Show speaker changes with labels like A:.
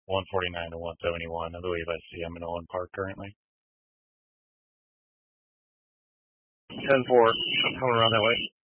A: 149 to 171. I believe I see him in Owen Park currently.
B: 10-4, coming around that way.